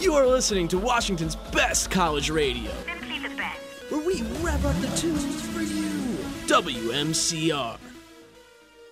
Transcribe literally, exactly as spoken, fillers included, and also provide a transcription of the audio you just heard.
You are listening to Washington's best college radio, Simply the best. where we rev up the tunes for you. W M C R.